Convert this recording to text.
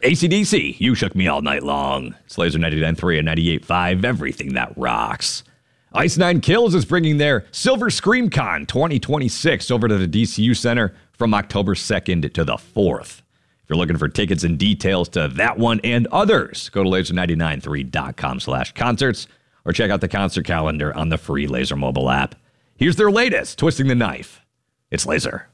AC/DC, You Shook Me All Night Long. It's Laser 99.3 and 98.5, everything that rocks. Ice Nine Kills is bringing their Silver Scream Con 2026 over to the DCU Center from October 2nd to the 4th. If you're looking for tickets and details to that one and others, go to laser993.com/concerts or check out the concert calendar on the free Laser mobile app. Here's their latest, Twisting the Knife. It's Laser.